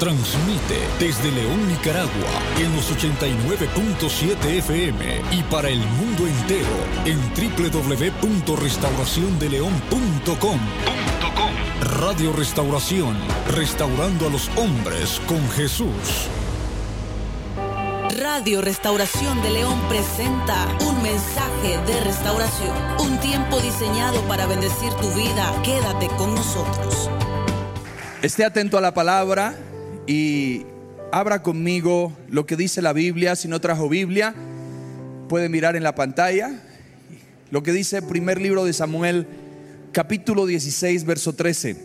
Transmite desde León, Nicaragua, en los 89.7 FM y para el mundo entero en www.restauraciondeleon.com. Radio Restauración, restaurando a los hombres con Jesús. Radio Restauración de León presenta un mensaje de restauración, un tiempo diseñado para bendecir tu vida. Quédate con nosotros. Esté atento a la palabra y abra conmigo lo que dice la Biblia. Si no trajo Biblia, puede mirar en la pantalla lo que dice el primer libro de Samuel, capítulo 16, verso 13.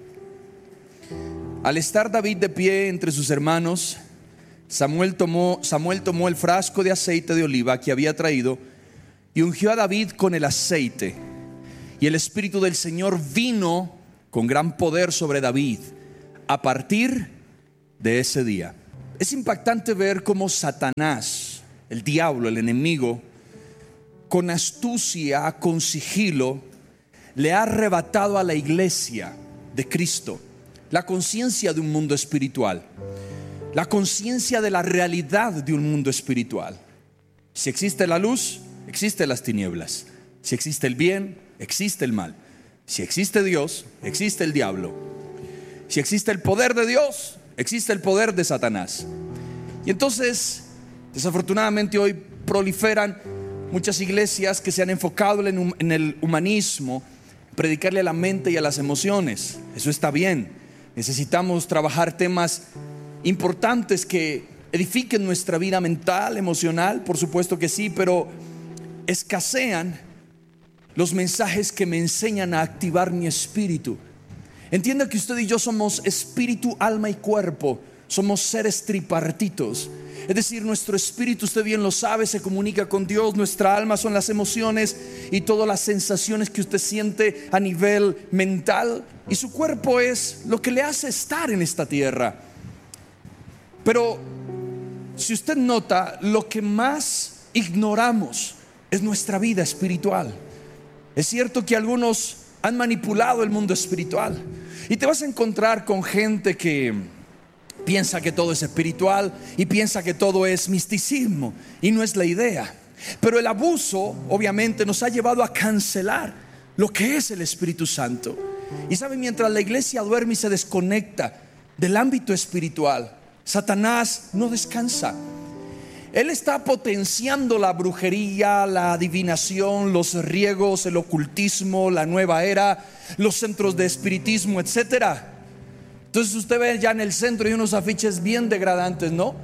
Al estar David de pie entre sus hermanos, Samuel tomó el frasco de aceite de oliva que había traído y ungió a David con el aceite. Y el Espíritu del Señor vino con gran poder sobre David a partir de ese día. Es impactante ver cómo Satanás, el diablo, el enemigo, con astucia, con sigilo, le ha arrebatado a la iglesia de Cristo la conciencia de un mundo espiritual, la conciencia de la realidad de un mundo espiritual. Si existe la luz, existen las tinieblas. Si existe el bien, existe el mal. Si existe Dios, existe el diablo. Si existe el poder de Dios, existe el poder de Satanás. Y entonces, desafortunadamente hoy proliferan muchas iglesias que se han enfocado en el humanismo, predicarle a la mente y a las emociones. Eso está bien. Necesitamos trabajar temas importantes que edifiquen nuestra vida mental, emocional, por supuesto que sí, pero escasean los mensajes que me enseñan a activar mi espíritu. Entienda que usted y yo somos espíritu, alma y cuerpo. Somos seres tripartitos. Es decir, nuestro espíritu, usted bien lo sabe, se comunica con Dios. Nuestra alma son las emociones y todas las sensaciones que usted siente a nivel mental. Y su cuerpo es lo que le hace estar en esta tierra. Pero si usted nota, lo que más ignoramos es nuestra vida espiritual. Es cierto que algunos han manipulado el mundo espiritual y te vas a encontrar con gente que piensa que todo es espiritual y piensa que todo es misticismo, y no es la idea. Pero el abuso obviamente nos ha llevado a cancelar lo que es el Espíritu Santo. Y sabe, mientras la iglesia duerme y se desconecta del ámbito espiritual, Satanás no descansa. Él está potenciando la brujería, la adivinación, los riegos, el ocultismo, la nueva era, los centros de espiritismo, etcétera. Entonces usted ve ya en el centro hay unos afiches bien degradantes, ¿no?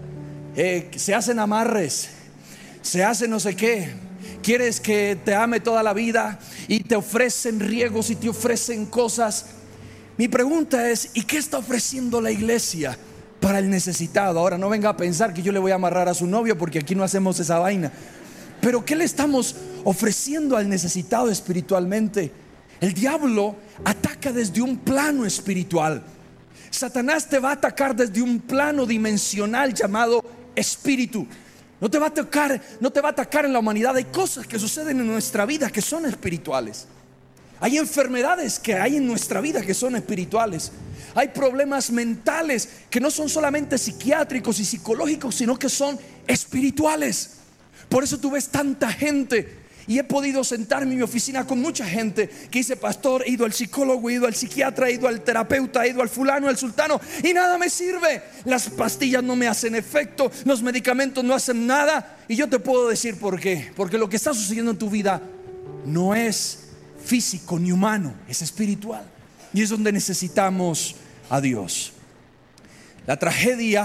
Se hacen amarres, se hace no sé qué. Quieres que te ame toda la vida y te ofrecen riegos y te ofrecen cosas. Mi pregunta es, ¿y qué está ofreciendo la iglesia para el necesitado? Ahora no venga a pensar que yo le voy a amarrar a su novio, porque aquí no hacemos esa vaina. Pero ¿qué le estamos ofreciendo al necesitado espiritualmente? El diablo ataca desde un plano espiritual. Satanás te va a atacar desde un plano dimensional llamado espíritu. No te va a atacar en la humanidad. Hay cosas que suceden en nuestra vida que son espirituales. Hay enfermedades que hay en nuestra vida que son espirituales. Hay problemas mentales que no son solamente psiquiátricos y psicológicos, sino que son espirituales. Por eso tú ves tanta gente, y he podido sentarme en mi oficina con mucha gente que dice: pastor, he ido al psicólogo, he ido al psiquiatra, he ido al terapeuta, he ido al fulano, al sultano, y nada me sirve. Las pastillas no me hacen efecto, los medicamentos no hacen nada. Y yo te puedo decir por qué. Porque lo que está sucediendo en tu vida no es físico ni humano, es espiritual. Y es donde necesitamos a Dios. La tragedia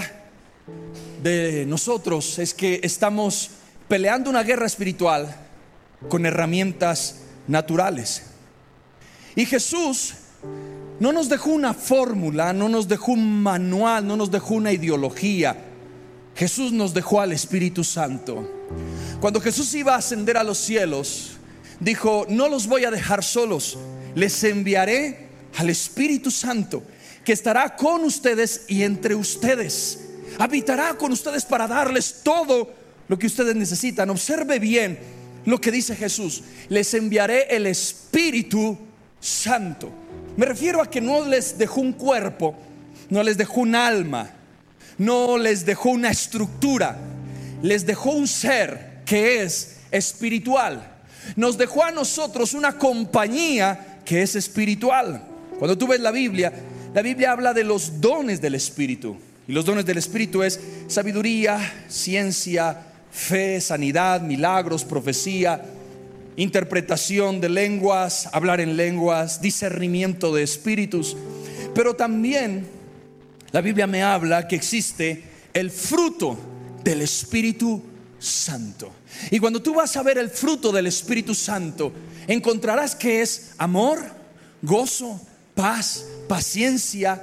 de nosotros es que estamos peleando una guerra espiritual con herramientas naturales. Y Jesús no nos dejó una fórmula, no nos dejó un manual, no nos dejó una ideología. Jesús nos dejó al Espíritu Santo. Cuando Jesús iba a ascender a los cielos, dijo: no los voy a dejar solos, les enviaré al Espíritu Santo, que estará con ustedes y entre ustedes. Habitará con ustedes para darles todo lo que ustedes necesitan. Observe bien lo que dice Jesús: les enviaré el Espíritu Santo. Me refiero a que no les dejó un cuerpo, no les dejó un alma, no les dejó una estructura, les dejó un ser que es espiritual. Nos dejó a nosotros una compañía que es espiritual. Cuando tú ves la Biblia habla de los dones del Espíritu. Y los dones del Espíritu es sabiduría, ciencia, fe, sanidad, milagros, profecía, interpretación de lenguas, hablar en lenguas, discernimiento de espíritus. Pero también la Biblia me habla que existe el fruto del Espíritu Santo. Y cuando tú vas a ver el fruto del Espíritu Santo, encontrarás que es amor, gozo, paz, paciencia,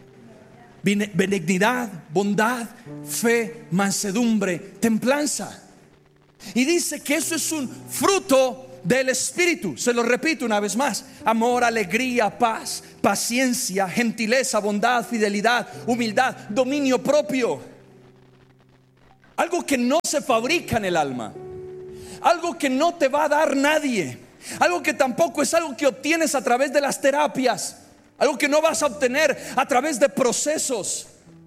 benignidad, bondad, fe, mansedumbre, templanza. Y dice que eso es un fruto del Espíritu. Se lo repito una vez más: amor, alegría, paz, paciencia, gentileza, bondad, fidelidad, humildad, dominio propio. Algo que no se fabrica en el alma, algo que no te va a dar nadie, algo que tampoco es algo que obtienes a través de las terapias, algo que no vas a obtener a través de procesos.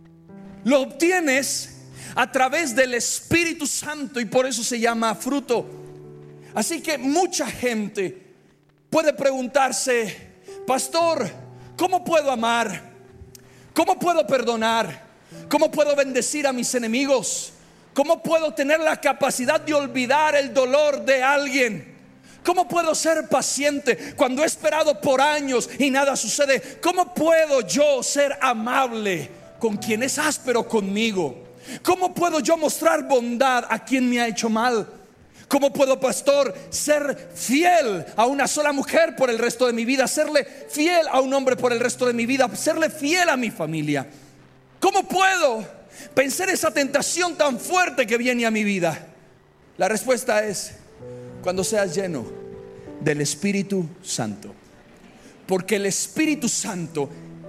Lo obtienes a través del Espíritu Santo, y por eso se llama fruto. Así que mucha gente puede preguntarse: pastor, ¿cómo puedo amar? ¿Cómo puedo perdonar? ¿Cómo puedo bendecir a mis enemigos? ¿Cómo puedo tener la capacidad de olvidar el dolor de alguien? ¿Cómo puedo ser paciente cuando he esperado por años y nada sucede? ¿Cómo puedo yo ser amable con quien es áspero conmigo? ¿Cómo puedo yo mostrar bondad a quien me ha hecho mal? ¿Cómo puedo, pastor, ser fiel a una sola mujer por el resto de mi vida? Serle fiel a un hombre por el resto de mi vida, serle fiel a mi familia. ¿Cómo puedo vencer esa tentación tan fuerte que viene a mi vida? La respuesta es: cuando seas lleno del Espíritu Santo. Porque el Espíritu Santo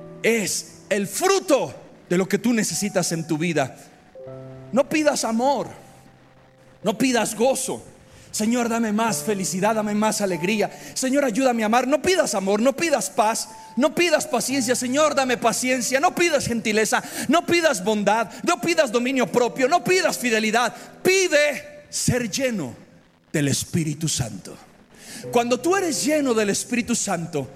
es el fruto de lo que tú necesitas en tu vida. No pidas amor, no pidas gozo. Señor, dame más felicidad, dame más alegría. Señor, ayúdame a amar. No pidas amor, no pidas paz, no pidas paciencia. Señor, dame paciencia. No pidas gentileza, no pidas bondad, no pidas dominio propio, no pidas fidelidad. Pide ser lleno del Espíritu Santo. Cuando tú eres lleno del Espíritu Santo,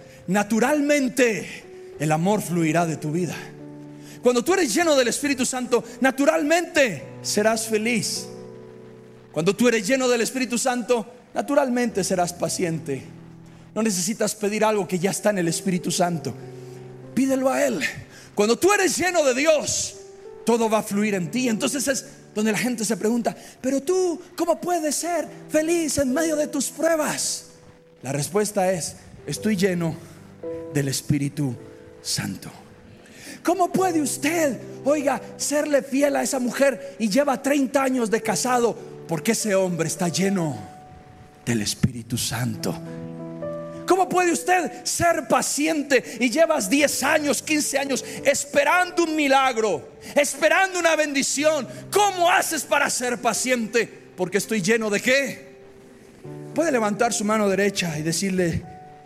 naturalmente el amor fluirá de tu vida. Cuando tú eres lleno del Espíritu Santo, naturalmente serás feliz. Cuando tú eres lleno del Espíritu Santo, naturalmente serás paciente. No necesitas pedir algo que ya está en el Espíritu Santo. Pídelo a Él. Cuando tú eres lleno de Dios, todo va a fluir en ti. Entonces es donde la gente se pregunta: pero tú, ¿cómo puedes ser feliz en medio de tus pruebas? La respuesta es: estoy lleno del Espíritu Santo. ¿Cómo puede usted, serle fiel a esa mujer y lleva 30 años de casado? Porque ese hombre está lleno del Espíritu Santo. ¿Cómo puede usted ser paciente y llevas 10 años, 15 años esperando un milagro, esperando una bendición? ¿Cómo haces para ser paciente? Porque estoy lleno ¿de qué? Puede levantar su mano derecha y decirle: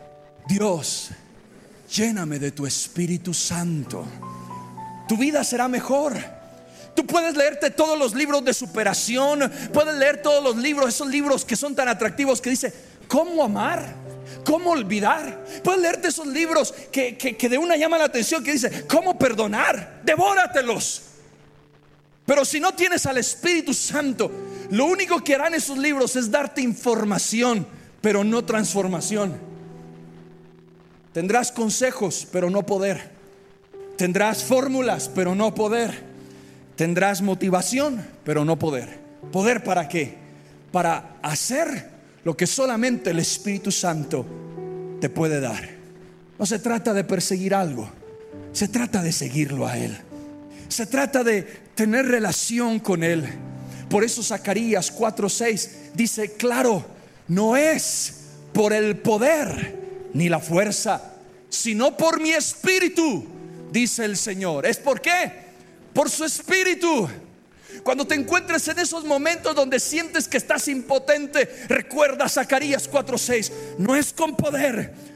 Dios, lléname de tu Espíritu Santo. Tu vida será mejor. Tú puedes leerte todos los libros de superación, puedes leer todos los libros, esos libros que son tan atractivos que dice ¿cómo amar? ¿Cómo olvidar? Puedes leerte esos libros que de una llaman la atención, que dice ¿cómo perdonar? Devóratelos. Pero si no tienes al Espíritu Santo, lo único que harán esos libros es darte información, pero no transformación. Tendrás consejos, pero no poder. Tendrás fórmulas, pero no poder. Tendrás motivación, pero no poder. ¿Poder para qué? Para hacer lo que solamente el Espíritu Santo te puede dar. No se trata de perseguir algo, se trata de seguirlo a Él. Se trata de tener relación con Él. Por eso Zacarías 4:6 dice: claro, no es por el poder ni la fuerza, sino por mi espíritu, dice el Señor. ¿Es por qué? Por su espíritu. Cuando te encuentres en esos momentos donde sientes que estás impotente, recuerda Zacarías 4:6. No es con poder,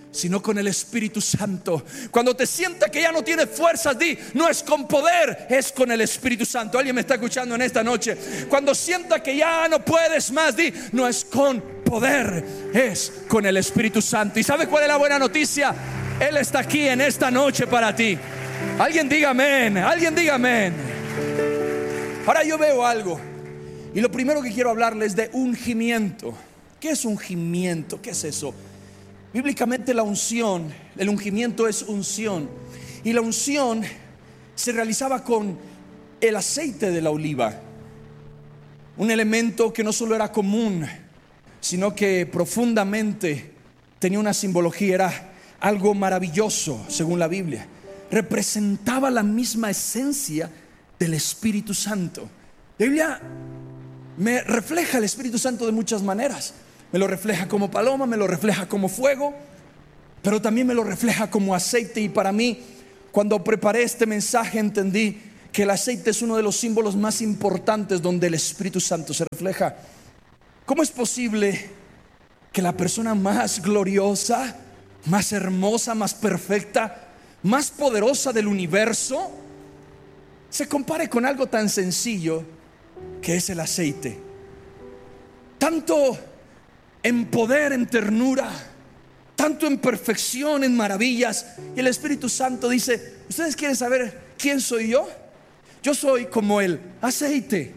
sino con el Espíritu Santo. Cuando te sientas que ya no tienes fuerzas, di: no es con poder, es con el Espíritu Santo. ¿Alguien me está escuchando en esta noche? Cuando sientas que ya no puedes más, di: no es con poder, es con el Espíritu Santo. ¿Y sabes cuál es la buena noticia? Él está aquí en esta noche para ti. Alguien diga amén, alguien diga amén. Ahora yo veo algo, y lo primero que quiero hablarles de ungimiento. ¿Qué es ungimiento? ¿Qué es eso? Bíblicamente la unción, el ungimiento es unción, y la unción se realizaba con el aceite de la oliva, un elemento que no solo era común, sino que profundamente tenía una simbología, era algo maravilloso según la Biblia. Representaba la misma esencia del Espíritu Santo. La Biblia me refleja el Espíritu Santo de muchas maneras. Me lo refleja como paloma, me lo refleja como fuego, pero también me lo refleja como aceite. Y para mí, cuando preparé este mensaje, entendí que el aceite es uno de los símbolos más importantes donde el Espíritu Santo se refleja. ¿Cómo es posible que la persona más gloriosa, más hermosa, más perfecta, más poderosa del universo se compare con algo tan sencillo que es el aceite? Tanto en poder, en ternura, tanto en perfección, en maravillas. Y el Espíritu Santo dice: ¿ustedes quieren saber quién soy yo? Yo soy como el aceite.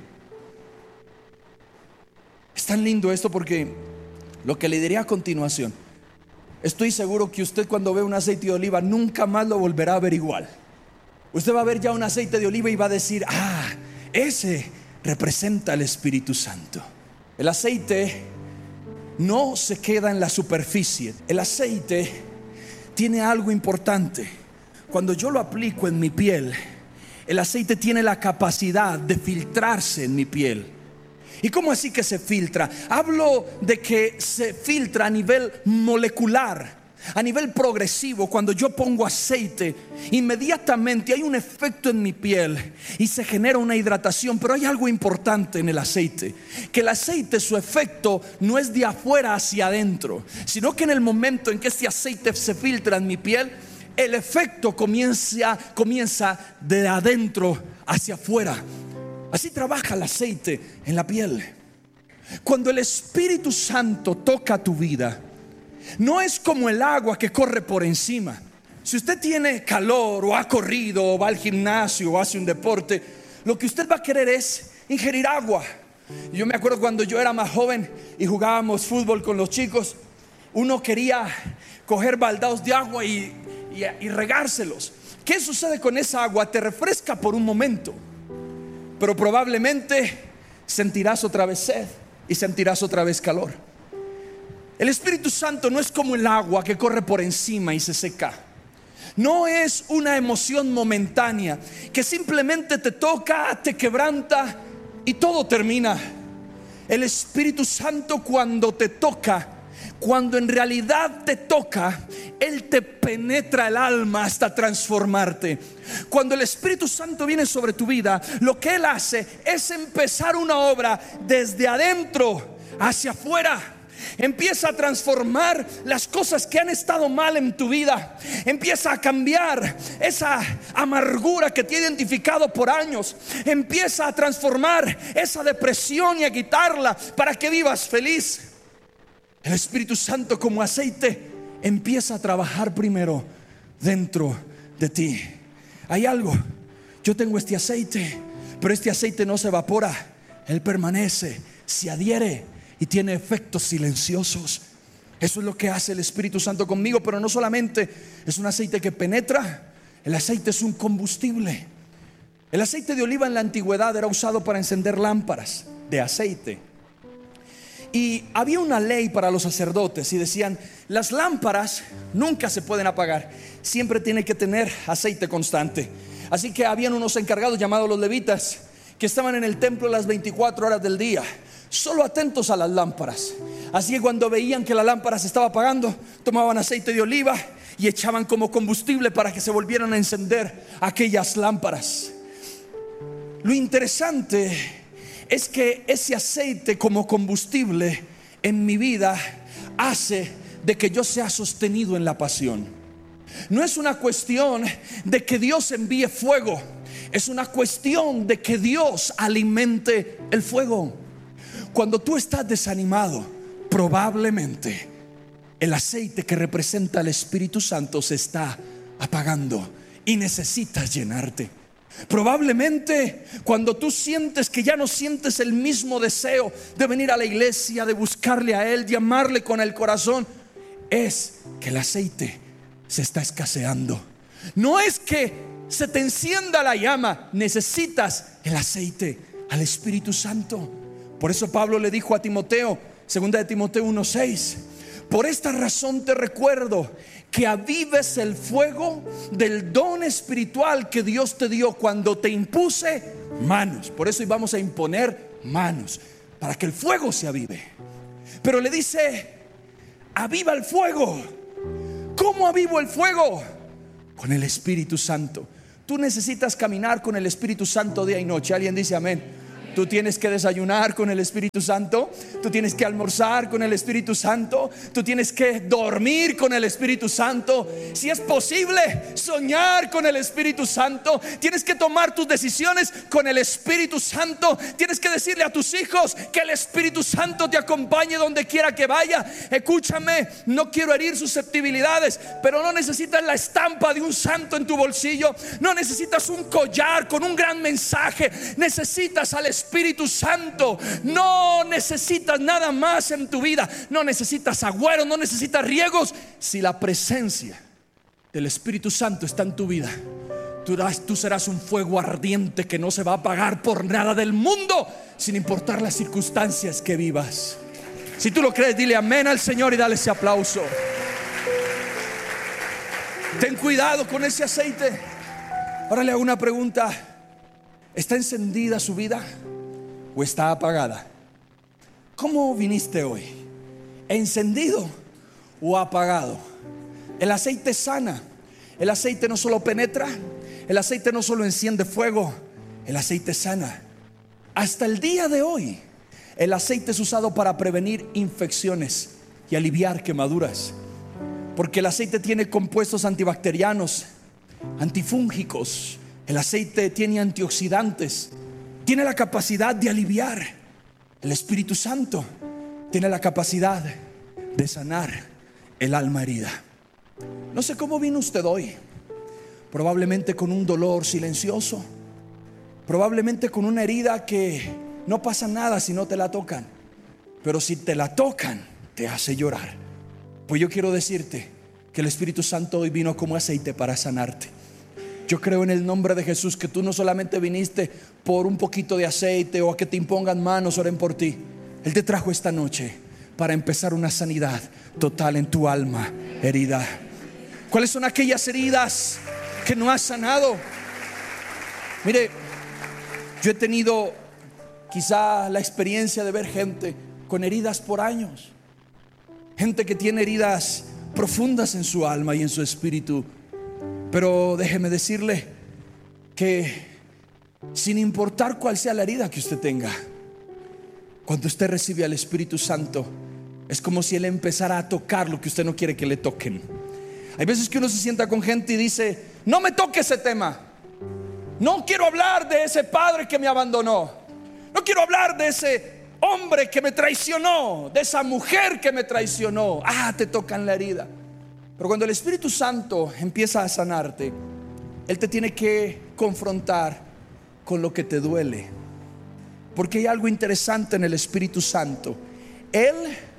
Es tan lindo esto, porque lo que le diré a continuación, estoy seguro que usted, cuando ve un aceite de oliva, nunca más lo volverá a ver igual. Usted va a ver ya un aceite de oliva y va a decir: ah, ese representa al Espíritu Santo. El aceite no se queda en la superficie. El aceite tiene algo importante. Cuando yo lo aplico en mi piel, el aceite tiene la capacidad de filtrarse en mi piel. ¿Y cómo así que se filtra? Hablo de que se filtra a nivel molecular, a nivel progresivo. Cuando yo pongo aceite, inmediatamente hay un efecto en mi piel y se genera una hidratación. Pero hay algo importante en el aceite: que el aceite, su efecto no es de afuera hacia adentro, sino que en el momento en que este aceite se filtra en mi piel, el efecto comienza de adentro hacia afuera. Así trabaja el aceite en la piel. Cuando el Espíritu Santo toca tu vida, no es como el agua que corre por encima. Si usted tiene calor, o ha corrido, o va al gimnasio, o hace un deporte, lo que usted va a querer es ingerir agua. Yo me acuerdo cuando yo era más joven y jugábamos fútbol con los chicos, uno quería coger baldaos de agua y regárselos. ¿Qué sucede con esa agua? Te refresca por un momento, pero probablemente sentirás otra vez sed y sentirás otra vez calor. El Espíritu Santo no es como el agua que corre por encima y se seca. No es una emoción momentánea que simplemente te toca, te quebranta y todo termina. El Espíritu Santo, cuando te toca, cuando en realidad te toca, Él te penetra el alma hasta transformarte. Cuando el Espíritu Santo viene sobre tu vida, lo que Él hace es empezar una obra desde adentro hacia afuera. Empieza a transformar las cosas que han estado mal en tu vida. Empieza a cambiar esa amargura que te ha identificado por años. Empieza a transformar esa depresión y a quitarla para que vivas feliz. El Espíritu Santo, como aceite, empieza a trabajar primero dentro de ti. Hay algo: yo tengo este aceite, pero este aceite no se evapora. Él permanece, se adhiere y tiene efectos silenciosos. Eso es lo que hace el Espíritu Santo conmigo. Pero no solamente es un aceite que penetra, el aceite es un combustible. El aceite de oliva en la antigüedad era usado para encender lámparas de aceite. Y había una ley para los sacerdotes y decían: las lámparas nunca se pueden apagar, siempre tiene que tener aceite constante. Así que habían unos encargados llamados los levitas, que estaban en el templo las 24 horas del día, solo atentos a las lámparas. Así que cuando veían que la lámpara se estaba apagando, tomaban aceite de oliva y echaban como combustible para que se volvieran a encender aquellas lámparas. Lo interesante es que ese aceite como combustible en mi vida hace de que yo sea sostenido en la pasión. No es una cuestión de que Dios envíe fuego, es una cuestión de que Dios alimente el fuego. Cuando tú estás desanimado, probablemente el aceite que representa al Espíritu Santo se está apagando y necesitas llenarte. Probablemente cuando tú sientes que ya no sientes el mismo deseo de venir a la iglesia, de buscarle a Él, de amarle con el corazón, es que el aceite se está escaseando. No es que se te encienda la llama, necesitas el aceite, al Espíritu Santo. Por eso Pablo le dijo a Timoteo, 2 de Timoteo 1:6: por esta razón te recuerdo que avives el fuego del don espiritual que Dios te dio cuando te impuse manos. Por eso íbamos a imponer manos, para que el fuego se avive. Pero le dice: aviva el fuego. ¿Cómo avivo el fuego? Con el Espíritu Santo. Tú necesitas caminar con el Espíritu Santo día y noche. ¿Alguien dice amén? Tú tienes que desayunar con el Espíritu Santo. Tú tienes que almorzar con el Espíritu Santo. Tú tienes que dormir con el Espíritu Santo. Si es posible, soñar con el Espíritu Santo. Tienes que tomar tus decisiones con el Espíritu Santo. Tienes que decirle a tus hijos que el Espíritu Santo te acompañe donde quiera que vaya. Escúchame, no quiero herir susceptibilidades, pero no necesitas la estampa de un santo en tu bolsillo. No necesitas un collar con un gran mensaje. Necesitas al Espíritu Santo. No necesitas nada más en tu vida. No necesitas agüero, no necesitas riegos. Si la presencia del Espíritu Santo está en tu vida, tú serás un fuego ardiente que no se va a apagar por nada del mundo, sin importar las circunstancias que vivas. Si tú lo crees, dile amén al Señor y dale ese aplauso. Ten cuidado con ese aceite. Ahora le hago una pregunta: ¿está encendida su vida o está apagada? ¿Cómo viniste hoy? ¿Encendido o apagado? El aceite sana. El aceite no solo penetra, el aceite no solo enciende fuego, el aceite sana. Hasta el día de hoy, el aceite es usado para prevenir infecciones y aliviar quemaduras, porque el aceite tiene compuestos antibacterianos, antifúngicos. El aceite tiene antioxidantes, tiene la capacidad de aliviar. El Espíritu Santo tiene la capacidad de sanar el alma herida. No sé cómo vino usted hoy. Probablemente con un dolor silencioso, probablemente con una herida que no pasa nada si no te la tocan, pero si te la tocan te hace llorar. Pues yo quiero decirte que el Espíritu Santo hoy vino como aceite para sanarte. Yo creo en el nombre de Jesús que tú no solamente viniste por un poquito de aceite o a que te impongan manos, oren por ti. Él te trajo esta noche para empezar una sanidad total en tu alma herida. ¿Cuáles son aquellas heridas que no has sanado? Mire, yo he tenido quizá la experiencia de ver gente con heridas por años. Gente que tiene heridas profundas en su alma y en su espíritu. Pero déjeme decirle que sin importar cuál sea la herida que usted tenga, cuando usted recibe al Espíritu Santo, es como si Él empezara a tocar lo que usted no quiere que le toquen. Hay veces que uno se sienta con gente y dice: no me toque ese tema. No quiero hablar de ese padre que me abandonó. No quiero hablar de ese hombre que me traicionó, de esa mujer que me traicionó. Te tocan la herida. Pero cuando el Espíritu Santo empieza a sanarte, Él te tiene que confrontar con lo que te duele. Porque hay algo interesante en el Espíritu Santo. Él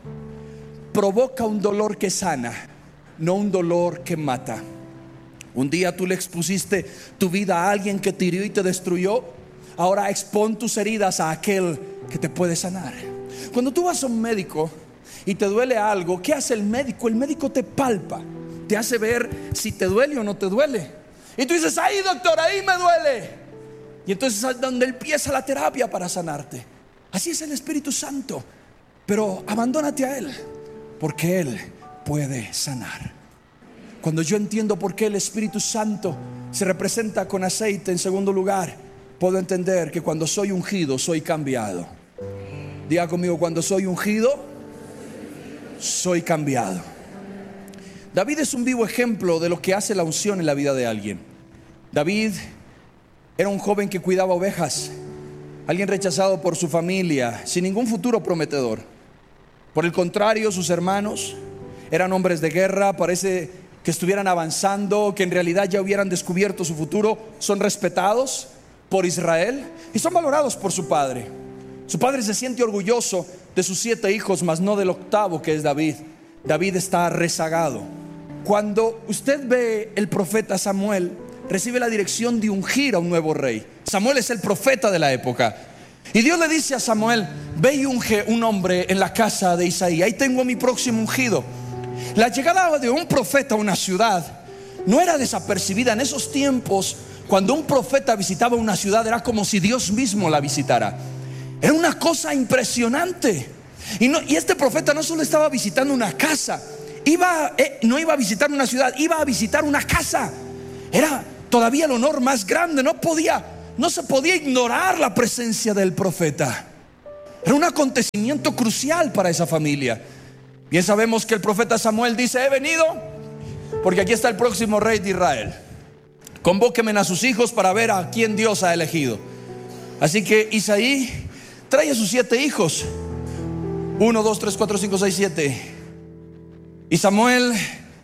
provoca un dolor que sana, no un dolor que mata. Un día tú le expusiste tu vida a alguien que te hirió y te destruyó. Ahora expon tus heridas a aquel que te puede sanar. Cuando tú vas a un médico y te duele algo, ¿qué hace el médico? El médico te palpa, te hace ver si te duele o no te duele. Y tú dices: ahí, doctor, ahí me duele. Y entonces es donde empieza la terapia para sanarte. Así es el Espíritu Santo. Pero abandónate a Él, porque Él puede sanar. Cuando yo entiendo por qué el Espíritu Santo se representa con aceite, en segundo lugar, puedo entender que cuando soy ungido, soy cambiado. Diga conmigo: cuando soy ungido, soy cambiado. David es un vivo ejemplo de lo que hace la unción en la vida de alguien. David era un joven que cuidaba ovejas, alguien rechazado por su familia, sin ningún futuro prometedor. Por el contrario, sus hermanos eran hombres de guerra, parece que estuvieran avanzando, que en realidad ya hubieran descubierto su futuro. Son respetados por Israel y son valorados por su padre. Su padre se siente orgulloso de sus 7 hijos, mas no del octavo, que es David. David está rezagado. Cuando usted ve el profeta Samuel, recibe la dirección de ungir a un nuevo rey. Samuel es el profeta de la época. Y Dios le dice a Samuel: ve y unge un hombre en la casa de Isaí. Ahí tengo mi próximo ungido. La llegada de un profeta a una ciudad no era desapercibida. En esos tiempos, cuando un profeta visitaba una ciudad, era como si Dios mismo la visitara. Era una cosa impresionante. Y este profeta no solo estaba visitando una casa, no iba a visitar una ciudad, iba a visitar una casa. Era todavía el honor más grande. No se podía ignorar la presencia del profeta. Era un acontecimiento crucial para esa familia. Bien sabemos que el profeta Samuel dice: he venido porque aquí está el próximo rey de Israel. Convóquenme a sus hijos para ver a quién Dios ha elegido. Así que Isaí trae a sus 7 hijos. 1, 2, 3, 4, 5, 6, 7. Y Samuel,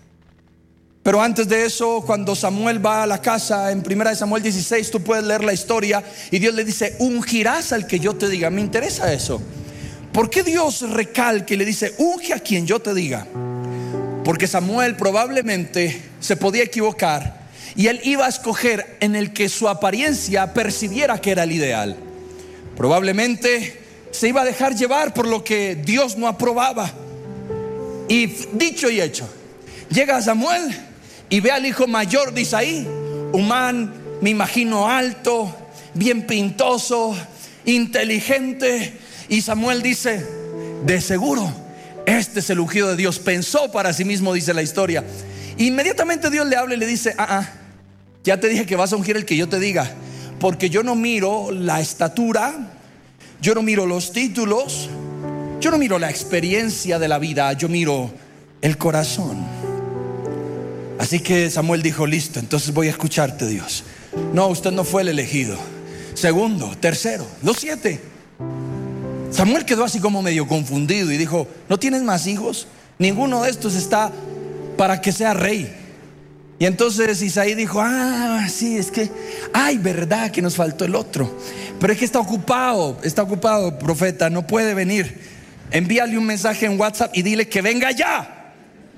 pero antes de eso, cuando Samuel va a la casa, en 1 Samuel 16, tú puedes leer la historia, y Dios le dice: ungirás al que yo te diga. Me interesa eso. ¿Por qué Dios recalca y le dice: unge a quien yo te diga? Porque Samuel probablemente se podía equivocar, y él iba a escoger en el que su apariencia percibiera que era el ideal. Probablemente se iba a dejar llevar por lo que Dios no aprobaba. Y dicho y hecho, llega Samuel y ve al hijo mayor de Isaí, un man, me imagino, alto, bien pintoso, inteligente. Y Samuel dice: de seguro, este es el ungido de Dios. Pensó para sí mismo, dice la historia. Inmediatamente Dios le habla y le dice: ya te dije que vas a ungir el que yo te diga, porque yo no miro la estatura, yo no miro los títulos, yo no miro la experiencia de la vida, yo miro el corazón. Así que Samuel dijo: listo, entonces voy a escucharte, Dios. No, usted no fue el elegido. Segundo, tercero, los 7. Samuel quedó así como medio confundido y dijo: ¿no tienes más hijos? Ninguno de estos está para que sea rey. Y entonces Isaí dijo: sí, es que verdad que nos faltó el otro, pero es que está ocupado, profeta, no puede venir. Envíale un mensaje en WhatsApp y dile que venga ya.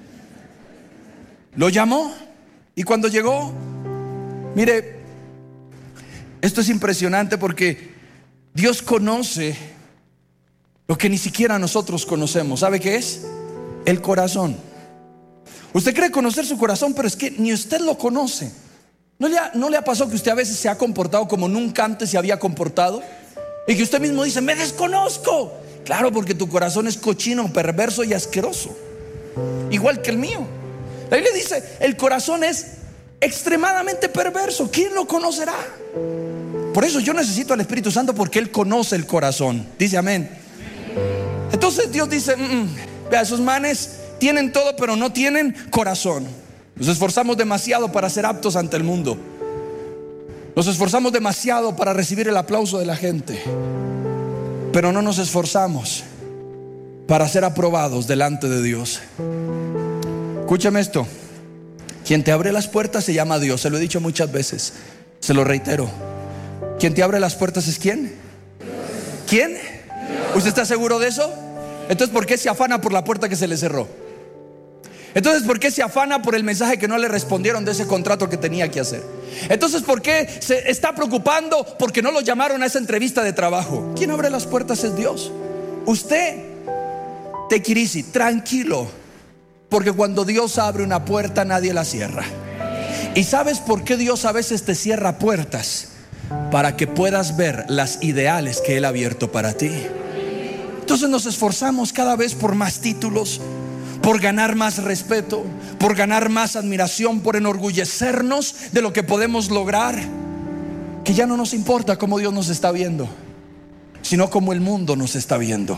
Lo llamó, y cuando llegó, mire, esto es impresionante porque Dios conoce lo que ni siquiera nosotros conocemos. ¿Sabe qué es? El corazón. Usted cree conocer su corazón, pero es que ni usted lo conoce. ¿No le ha pasado que usted a veces se ha comportado como nunca antes se había comportado? Y que usted mismo dice: me desconozco. Claro, porque tu corazón es cochino, perverso y asqueroso, igual que el mío. La Biblia dice: el corazón es extremadamente perverso. ¿Quién lo conocerá? Por eso yo necesito al Espíritu Santo, porque Él conoce el corazón. Dice amén. Entonces Dios dice: vea, esos manes tienen todo, pero no tienen corazón. Nos esforzamos demasiado para ser aptos ante el mundo. Nos esforzamos demasiado para recibir el aplauso de la gente, pero no nos esforzamos para ser aprobados delante de Dios. Escúchame esto: quien te abre las puertas se llama Dios. Se lo he dicho muchas veces, se lo reitero. Quien te abre las puertas es ¿quién? ¿Quién? ¿Usted está seguro de eso? Entonces, ¿por qué se afana por la puerta que se le cerró? Entonces, ¿por qué se afana por el mensaje que no le respondieron de ese contrato que tenía que hacer? Entonces, ¿por qué se está preocupando porque no lo llamaron a esa entrevista de trabajo? ¿Quién abre las puertas? Es Dios. Usted, take it easy, tranquilo, porque cuando Dios abre una puerta, nadie la cierra. ¿Y sabes por qué Dios a veces te cierra puertas? Para que puedas ver las ideales que Él ha abierto para ti. Entonces nos esforzamos cada vez por más títulos, por ganar más respeto, por ganar más admiración, por enorgullecernos de lo que podemos lograr, que ya no nos importa cómo Dios nos está viendo, sino cómo el mundo nos está viendo.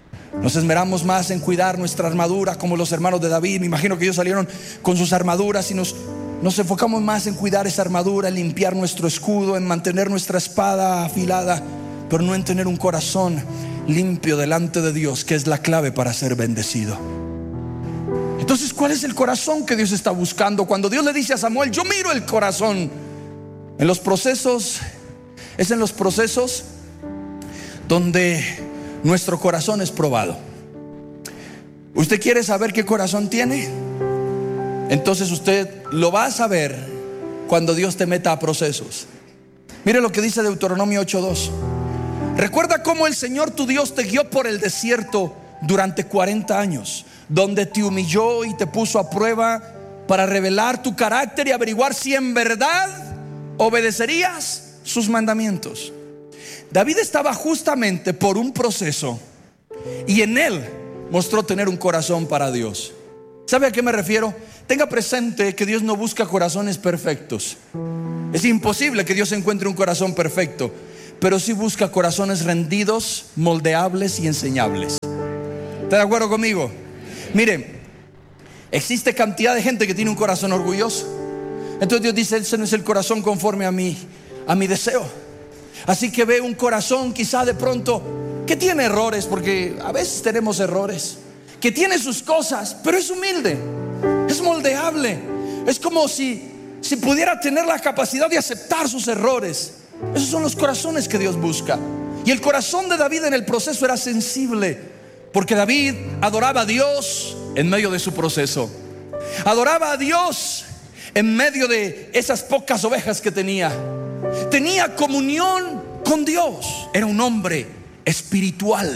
Nos esmeramos más en cuidar nuestra armadura, como los hermanos de David. Me imagino que ellos salieron con sus armaduras y nos enfocamos más en cuidar esa armadura, en limpiar nuestro escudo, en mantener nuestra espada afilada, pero no en tener un corazón limpio delante de Dios, que es la clave para ser bendecido. Entonces, ¿cuál es el corazón que Dios está buscando? Cuando Dios le dice a Samuel, yo miro el corazón. En los procesos, es en los procesos donde nuestro corazón es probado. ¿Usted quiere saber qué corazón tiene? Entonces usted lo va a saber cuando Dios te meta a procesos. Mire lo que dice Deuteronomio 8:2. Recuerda cómo el Señor tu Dios te guió por el desierto durante 40 años, donde te humilló y te puso a prueba para revelar tu carácter y averiguar si en verdad obedecerías sus mandamientos. David estaba justamente por un proceso y en él mostró tener un corazón para Dios. ¿Sabe a qué me refiero? Tenga presente que Dios no busca corazones perfectos. Es imposible que Dios encuentre un corazón perfecto, pero sí busca corazones rendidos, moldeables y enseñables. ¿Está de acuerdo conmigo? Mire, existe cantidad de gente que tiene un corazón orgulloso. Entonces Dios dice, ese no es el corazón conforme a mi deseo. Así que ve un corazón quizá de pronto que tiene errores, porque a veces tenemos errores, que tiene sus cosas, pero es humilde, es moldeable. Es como si pudiera tener la capacidad de aceptar sus errores. Esos son los corazones que Dios busca. Y el corazón de David en el proceso era sensible, porque David adoraba a Dios en medio de su proceso. Adoraba a Dios en medio de esas pocas ovejas que tenía. Tenía comunión con Dios. Era un hombre espiritual.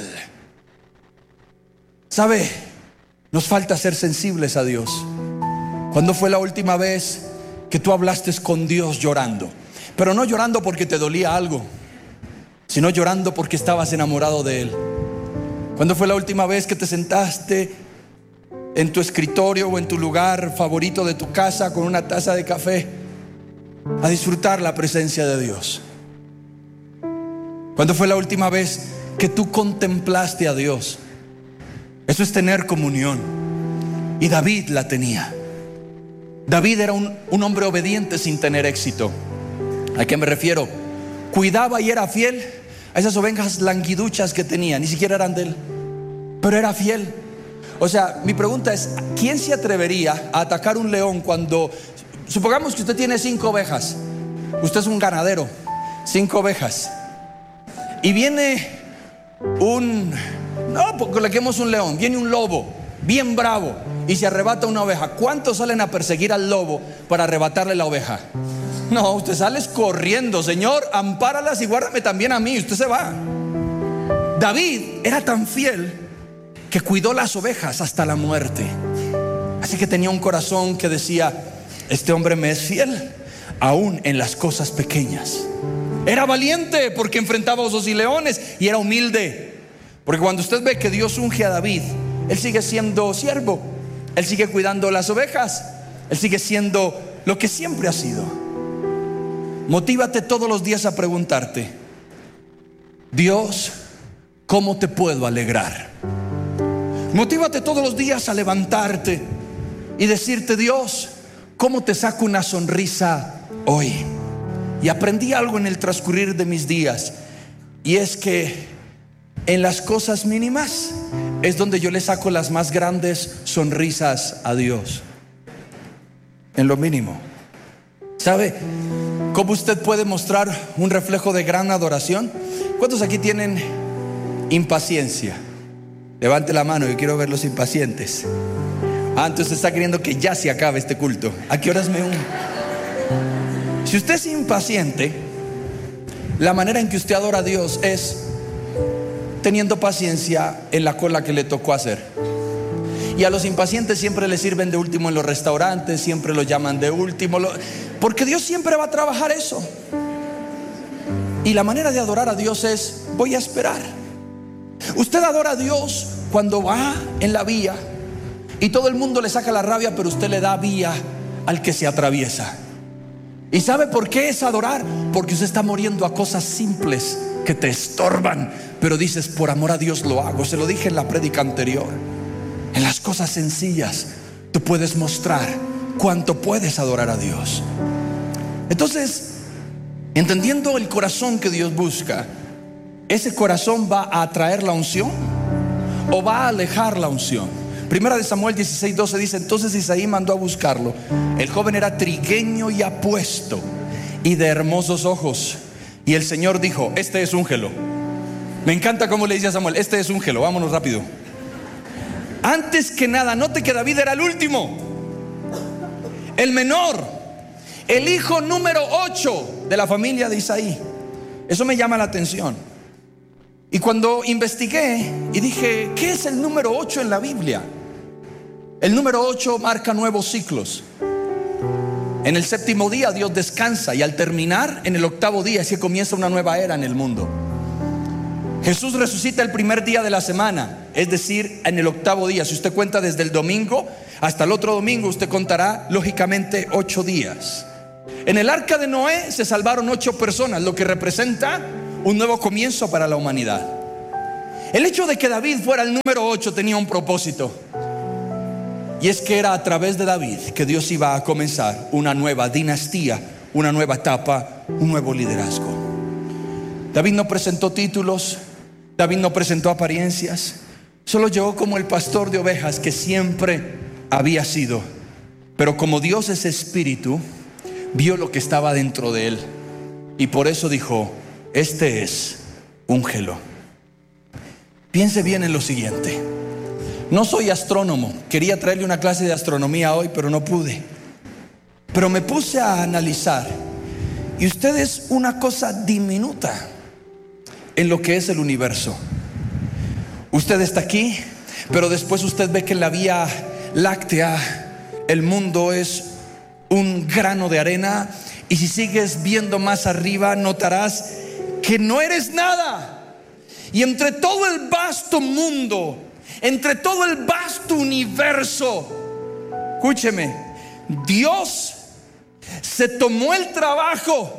¿Sabe? Nos falta ser sensibles a Dios. ¿Cuándo fue la última vez que tú hablaste con Dios llorando? Pero no llorando porque te dolía algo, sino llorando porque estabas enamorado de Él. ¿Cuándo fue la última vez que te sentaste en tu escritorio o en tu lugar favorito de tu casa con una taza de café a disfrutar la presencia de Dios? ¿Cuándo fue la última vez que tú contemplaste a Dios? Eso es tener comunión. Y David la tenía. David era un hombre obediente sin tener éxito. ¿A qué me refiero? Cuidaba y era fiel a esas ovejas languiduchas que tenía. Ni siquiera eran de él, pero era fiel. O sea, mi pregunta es, ¿quién se atrevería a atacar un león cuando, supongamos que usted tiene 5 ovejas? Usted es un ganadero, 5 ovejas, y viene coloquemos un león, viene un lobo bien bravo y se arrebata una oveja. ¿Cuántos salen a perseguir al lobo para arrebatarle la oveja? No, usted sale corriendo. Señor, ampáralas y guárdame también a mí. Usted se va. David era tan fiel que cuidó las ovejas hasta la muerte. Así que tenía un corazón que decía, este hombre me es fiel aún en las cosas pequeñas. Era valiente porque enfrentaba osos y leones, y era humilde porque cuando usted ve que Dios unge a David, él sigue siendo siervo, él sigue cuidando las ovejas, él sigue siendo lo que siempre ha sido. Motívate todos los días a preguntarte, Dios, ¿cómo te puedo alegrar? Motívate todos los días a levantarte y decirte, Dios, ¿cómo te saco una sonrisa hoy? Y aprendí algo en el transcurrir de mis días, y es que en las cosas mínimas es donde yo le saco las más grandes sonrisas a Dios. En lo mínimo. ¿Sabe cómo usted puede mostrar un reflejo de gran adoración? ¿Cuántos aquí tienen impaciencia? Levante la mano, yo quiero ver los impacientes. Entonces está queriendo que ya se acabe este culto. ¿A qué horas me uno? Si usted es impaciente, la manera en que usted adora a Dios es teniendo paciencia en la cola que le tocó hacer. Y a los impacientes siempre les sirven de último en los restaurantes, siempre lo llaman de último, porque Dios siempre va a trabajar eso. Y la manera de adorar a Dios es, voy a esperar. Usted adora a Dios cuando va en la vía y todo el mundo le saca la rabia, pero usted le da vía al que se atraviesa. ¿Y sabe por qué es adorar? Porque usted está muriendo a cosas simples que te estorban, pero dices, por amor a Dios lo hago. Se lo dije en la prédica anterior. En las cosas sencillas tú puedes mostrar cuánto puedes adorar a Dios. Entonces, entendiendo el corazón que Dios busca, ¿ese corazón va a atraer la unción o va a alejar la unción? Primera de Samuel 16:12 dice: entonces Isaí mandó a buscarlo. El joven era trigueño y apuesto y de hermosos ojos. Y el Señor dijo: este es úngelo. Me encanta cómo le dice a Samuel: este es úngelo, vámonos rápido. Antes que nada, note que David era el último, el menor, el hijo número 8 de la familia de Isaí. Eso me llama la atención. Y cuando investigué y dije, ¿qué es el número 8 en la Biblia? El número 8 marca nuevos ciclos. En el séptimo día Dios descansa, y al terminar en el octavo día es que comienza una nueva era en el mundo. Jesús resucita el primer día de la semana, es decir, en el octavo día. Si usted cuenta desde el domingo hasta el otro domingo, usted contará lógicamente 8 días. En el arca de Noé se salvaron 8 personas, lo que representa un nuevo comienzo para la humanidad. El hecho de que David fuera el número 8 tenía un propósito, y es que era a través de David que Dios iba a comenzar una nueva dinastía, una nueva etapa, un nuevo liderazgo. David no presentó títulos, David no presentó apariencias, solo llegó como el pastor de ovejas que siempre había sido. Pero como Dios es espíritu, vio lo que estaba dentro de él, y por eso dijo: este es úngelo. Piense bien en lo siguiente. No soy astrónomo, quería traerle una clase de astronomía hoy, pero no pude. Pero me puse a analizar, y usted es una cosa diminuta en lo que es el universo. Usted está aquí, pero después usted ve que en la Vía Láctea el mundo es un grano de arena, y si sigues viendo más arriba notarás que no eres nada. Y entre todo el vasto mundo, entre todo el vasto universo, escúcheme, Dios se tomó el trabajo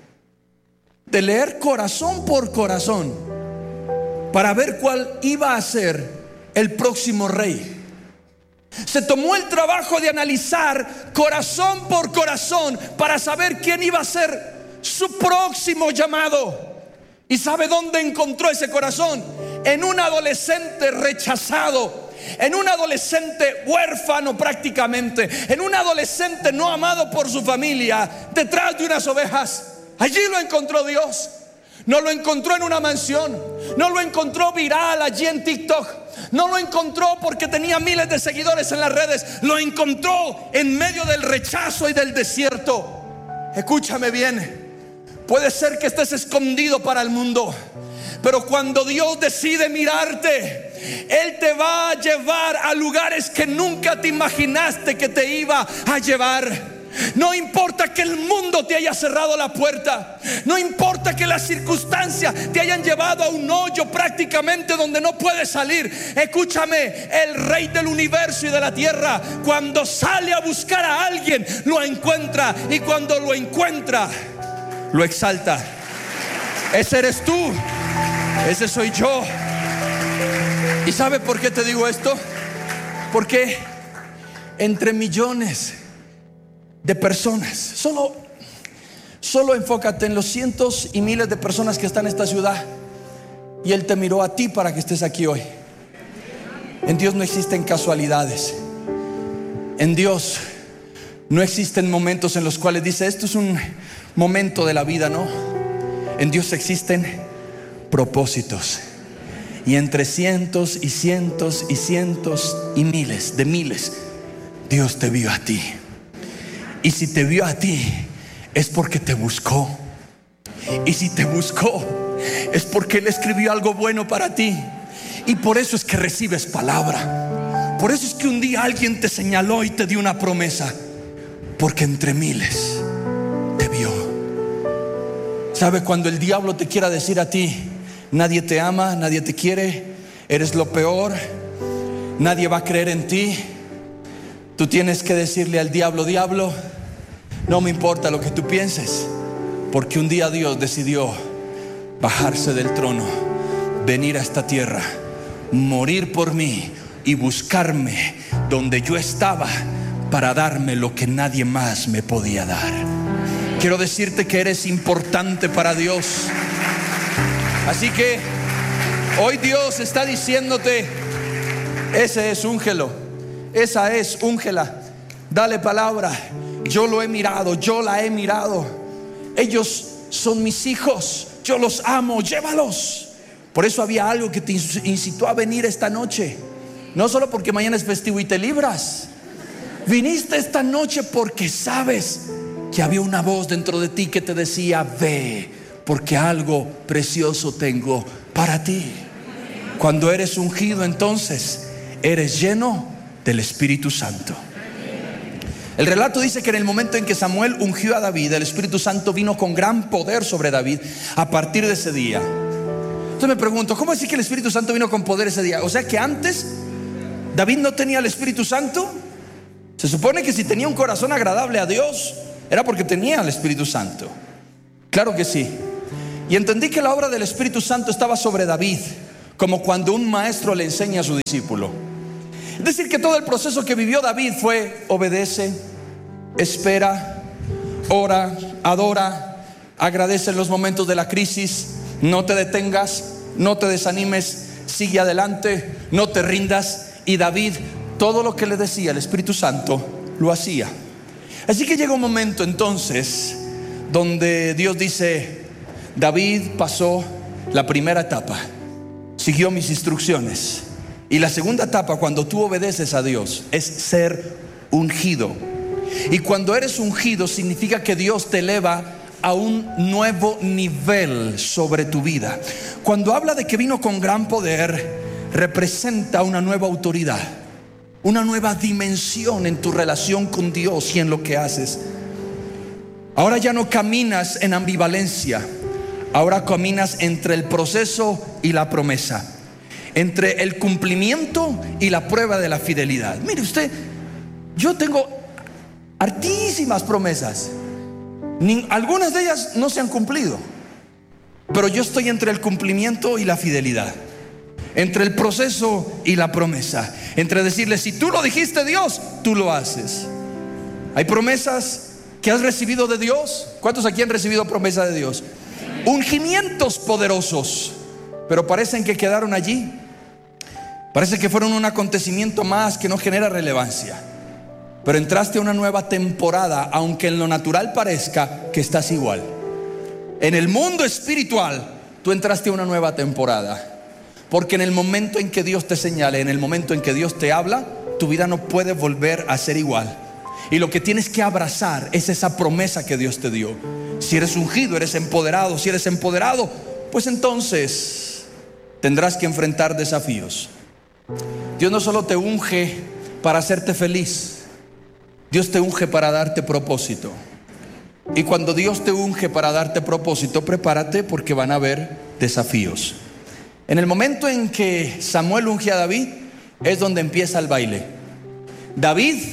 de leer corazón por corazón para ver cuál iba a ser el próximo rey. Se tomó el trabajo de analizar corazón por corazón para saber quién iba a ser su próximo llamado. ¿Y sabe dónde encontró ese corazón? En un adolescente rechazado, en un adolescente huérfano prácticamente, en un adolescente no amado por su familia, detrás de unas ovejas. Allí lo encontró Dios. No lo encontró en una mansión, no lo encontró viral allí en TikTok, no lo encontró porque tenía miles de seguidores en las redes. Lo encontró en medio del rechazo y del desierto. Escúchame bien. Puede ser que estés escondido para el mundo, pero cuando Dios decide mirarte, Él te va a llevar a lugares que nunca te imaginaste que te iba a llevar. No importa que el mundo te haya cerrado la puerta, no importa que las circunstancias te hayan llevado a un hoyo prácticamente donde no puedes salir. Escúchame, el Rey del universo y de la tierra, cuando sale a buscar a alguien, lo encuentra, y cuando lo encuentra, lo exalta. Ese eres tú, ese soy yo. ¿Y sabe por qué te digo esto? Porque entre millones de personas, solo enfócate en los cientos y miles de personas que están en esta ciudad, y Él te miró a ti para que estés aquí hoy. En Dios no existen casualidades. En Dios no existen momentos en los cuales dice: esto es un momento de la vida. No, en Dios existen propósitos. Y entre cientos y cientos y cientos y miles de miles, Dios te vio a ti. Y si te vio a ti, es porque te buscó. Y si te buscó, es porque Él escribió algo bueno para ti. Y por eso es que recibes palabra. Por eso es que un día alguien te señaló y te dio una promesa, porque entre miles te vio. ¿Sabe? Cuando el diablo te quiera decir a ti: nadie te ama, nadie te quiere, eres lo peor, nadie va a creer en ti, tú tienes que decirle al diablo: diablo, no me importa lo que tú pienses, porque un día Dios decidió bajarse del trono, venir a esta tierra, morir por mí y buscarme donde yo estaba para darme lo que nadie más me podía dar. Quiero decirte que eres importante para Dios. Así que hoy Dios está diciéndote: ese es, úngelo. Esa es, úngela. Dale palabra. Yo lo he mirado, yo la he mirado. Ellos son mis hijos, yo los amo, llévalos. Por eso había algo que te incitó a venir esta noche. No solo porque mañana es festivo y te libras. Viniste esta noche porque sabes que había una voz dentro de ti que te decía: ve, porque algo precioso tengo para ti. Cuando eres ungido, entonces eres lleno del Espíritu Santo. El relato dice que en el momento en que Samuel ungió a David, el Espíritu Santo vino con gran poder sobre David a partir de ese día. Entonces me pregunto, ¿cómo decir que el Espíritu Santo vino con poder ese día? O sea que antes David no tenía el Espíritu Santo. Se supone que si tenía un corazón agradable a Dios era porque tenía el Espíritu Santo. Claro que sí. Y entendí que la obra del Espíritu Santo estaba sobre David, como cuando un maestro le enseña a su discípulo. Es decir, que todo el proceso que vivió David fue: obedece, espera, ora, adora, agradece en los momentos de la crisis, no te detengas, no te desanimes, sigue adelante, no te rindas. Y David, todo lo que le decía el Espíritu Santo, lo hacía. Así que llega un momento entonces donde Dios dice: David pasó la primera etapa, siguió mis instrucciones. Y la segunda etapa, cuando tú obedeces a Dios, es ser ungido. Y cuando eres ungido significa que Dios te eleva a un nuevo nivel sobre tu vida. Cuando habla de que vino con gran poder, representa una nueva autoridad, una nueva dimensión en tu relación con Dios y en lo que haces. Ahora ya no caminas en ambivalencia, ahora caminas entre el proceso y la promesa, entre el cumplimiento y la prueba de la fidelidad. Mire usted, yo tengo hartísimas promesas, algunas de ellas no se han cumplido, pero yo estoy entre el cumplimiento y la fidelidad, entre el proceso y la promesa, entre decirle: si tú lo dijiste, Dios, tú lo haces. Hay promesas que has recibido de Dios. ¿Cuántos aquí han recibido promesa de Dios? Ungimientos poderosos, pero parecen que quedaron allí. Parece que fueron un acontecimiento más que no genera relevancia. Pero entraste a una nueva temporada, aunque en lo natural parezca que estás igual. En el mundo espiritual, tú entraste a una nueva temporada. Porque en el momento en que Dios te señale, en el momento en que Dios te habla, tu vida no puede volver a ser igual. Y lo que tienes que abrazar es esa promesa que Dios te dio. Si eres ungido, eres empoderado. Si eres empoderado, pues entonces tendrás que enfrentar desafíos. Dios no solo te unge para hacerte feliz, Dios te unge para darte propósito. Y cuando Dios te unge para darte propósito, prepárate, porque van a haber desafíos. En el momento en que Samuel unge a David, es donde empieza el baile. David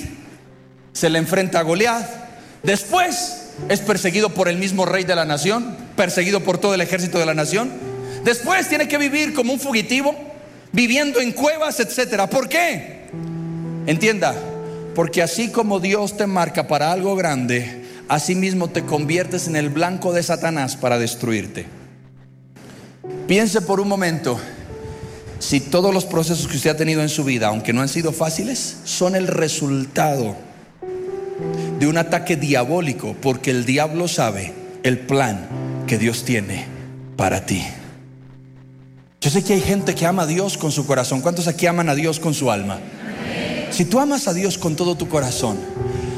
se le enfrenta a Goliat. Después es perseguido por el mismo rey de la nación, perseguido por todo el ejército de la nación. Después tiene que vivir como un fugitivo, viviendo en cuevas, etcétera. ¿Por qué? Entienda, porque así como Dios te marca para algo grande, así mismo te conviertes en el blanco de Satanás para destruirte. Piense por un momento, si todos los procesos que usted ha tenido en su vida, aunque no han sido fáciles, son el resultado de un ataque diabólico, porque el diablo sabe el plan que Dios tiene para ti. Yo sé que hay gente que ama a Dios con su corazón. ¿Cuántos aquí aman a Dios con su alma? Si tú amas a Dios con todo tu corazón,